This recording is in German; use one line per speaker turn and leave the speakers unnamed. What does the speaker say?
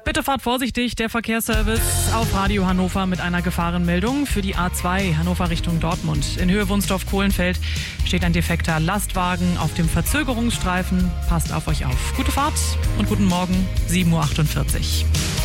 Bitte fahrt vorsichtig, der Verkehrsservice auf Radio Hannover mit einer Gefahrenmeldung für die A2 Hannover Richtung Dortmund. In Höhe Wunsdorf-Kohlenfeld steht ein defekter Lastwagen auf dem Verzögerungsstreifen. Passt auf euch auf. Gute Fahrt und guten Morgen, 7:48 Uhr.